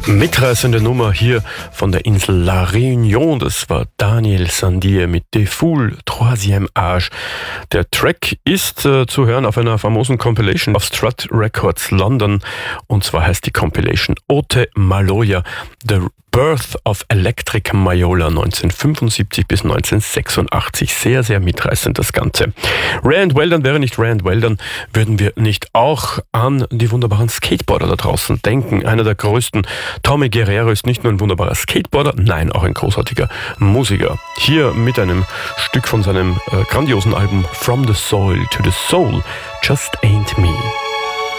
Mitreißende Nummer hier von der Insel La Réunion. Das war Daniel Sandier mit Des Foules Troisième Âge. Der Track ist zu hören auf einer famosen Compilation auf Strut Records London. Und zwar heißt die Compilation Ote Maloya, The Birth of Electric Mayola 1975 bis 1986. Sehr, sehr mitreißend das Ganze. Ray & Weldon wäre nicht Ray & Weldon, würden wir nicht auch an die wunderbaren Skateboarder da draußen denken. Einer der größten, Tommy Guerrero, ist nicht nur ein wunderbarer Skateboarder, nein, auch ein großartiger Musiker. Hier mit einem Stück von seinem grandiosen Album From the Soil to the Soul, Just Ain't Me.